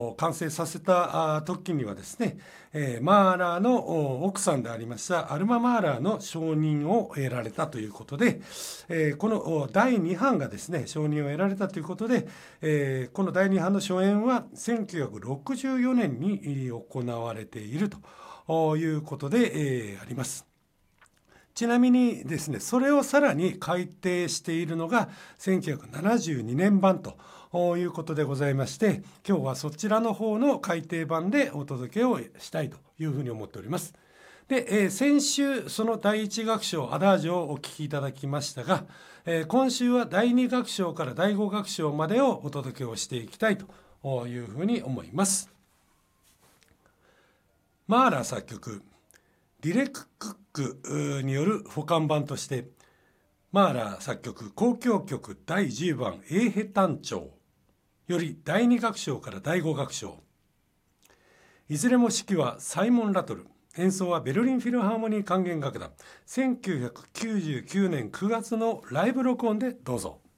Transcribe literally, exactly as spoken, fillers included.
完成させた時にはですね、えー、マーラーの奥さんでありましたアルマ・マーラーの承認を得られたということで、えー、このだいに版がですね承認を得られたということで、えー、このだいに版の初演はせんきゅうひゃくろくじゅうよねんに行われているということで、えー、あります。ちなみにですね、それをさらに改訂しているのがせんきゅうひゃくななじゅうにねん版ということでございまして、今日はそちらの方の改訂版でお届けをしたいというふうに思っております。で、えー、先週そのだいいち楽章アダージョをお聴きいただきましたが、えー、今週はだいに楽章からだいご楽章までをお届けをしていきたいというふうに思います。マーラー作曲ディレク・クックによる補完版として、マーラー作曲交響曲だいじゅうばんエーヘ短調よりだいに楽章からだいご楽章、いずれも指揮はサイモン・ラトル、演奏はベルリンフィルハーモニー管弦楽団、せんきゅうひゃくきゅうじゅうきゅうねんくがつのライブ録音でどうぞ。